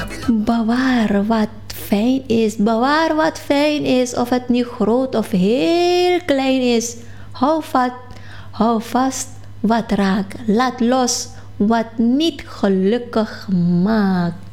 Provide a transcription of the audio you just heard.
Bewaar wat fijn is. Bewaar wat fijn is. Of het nu groot of heel klein is. Hou vast wat raakt. Laat los wat niet gelukkig maakt.